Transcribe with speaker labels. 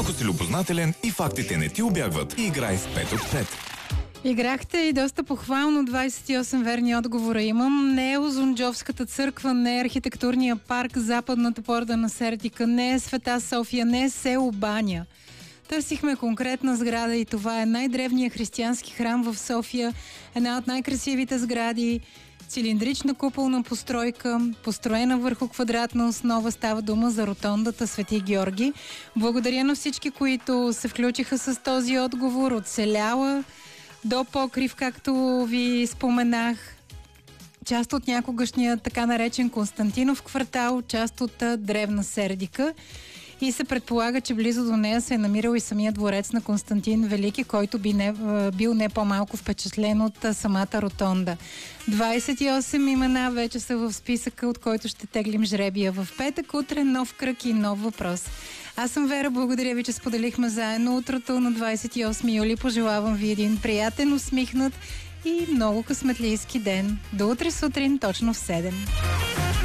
Speaker 1: Ако си любознателен и фактите не ти убягват, играй с 5 от 5.
Speaker 2: Играхте и доста похвално. 28 верни отговора имам. Не е Узунджовската църква, не е архитектурния парк, западната порта на Сердика, не е Света София, не е село Баня. Търсихме конкретна сграда и това е най-древният християнски храм в София, една от най-красивите сгради, цилиндрична куполна постройка, построена върху квадратна основа. Става дума за ротондата Свети Георги. Благодаря на всички, които се включиха с този отговор. От Селяла до Покрив, както ви споменах, част от някогашния така наречен Константинов квартал, част от древна Сердика. И се предполага, че близо до нея се е намирал и самия дворец на Константин Велики, който бил не по-малко впечатлен от самата ротонда. 28 имена вече са в списъка, от който ще теглим жребия в петък. Утре нов кръг и нов въпрос. Аз съм Вера, благодаря ви, че споделихме заедно утрото на 28 юли. Пожелавам ви един приятен, усмихнат и много късметлийски ден. До утре сутрин, точно в 7.